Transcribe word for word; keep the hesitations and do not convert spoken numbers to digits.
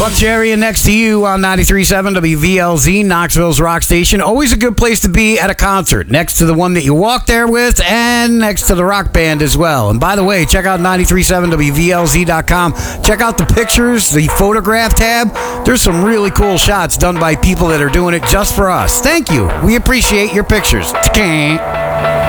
Buck Cherry next to you on ninety-three point seven W V L Z, Knoxville's rock station. Always a good place to be at a concert, next to the one that you walk there with and next to the rock band as well. And by the way, check out ninety-three point seven W V L Z dot com. Check out the pictures, the photograph tab. There's some really cool shots done by people that are doing it just for us. Thank you. We appreciate your pictures.